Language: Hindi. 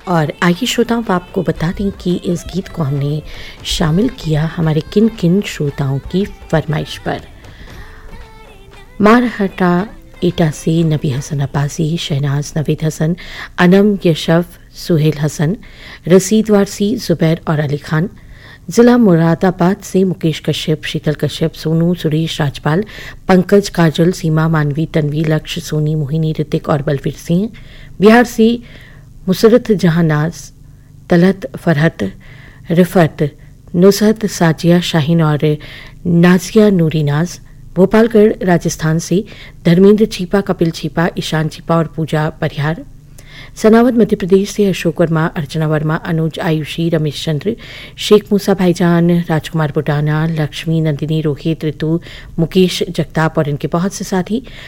और आइए श्रोताओं आपको बता दें कि इस गीत को हमने शामिल किया हमारे किन किन श्रोताओं की फरमाइश पर। मारहटा एटा से नबी हसन अब्बासी, शहनाज नवीद हसन, अनम यशफ, सुहेल हसन, रसीद वारसी, जुबैर और अली खान। जिला मुरादाबाद से मुकेश कश्यप, शीतल कश्यप, सोनू, सुरेश, राजपाल, पंकज, काजल, सीमा, मानवी, तन्वी, लक्ष्य, सोनी, मोहिनी, ऋतिक और बलवीर सिंह। बिहार से मुसरत जहानाज, तलत, फरहत, रिफत, नुसरत, साजिया, शाहीन और नाजिया नूरी नाज। भोपालगढ़ राजस्थान से धर्मेंद्र छीपा, कपिल छीपा, ईशान छीपा और पूजा परिहार। सनावद मध्य प्रदेश से अशोक वर्मा, अर्चना वर्मा, अनुज, आयुषी, रमेश चंद्र, शेख मूसा भाईजान, राजकुमार बुडाना, लक्ष्मी, नंदिनी, रोहित, ऋतु, मुकेश जगताप और इनके बहुत से साथी।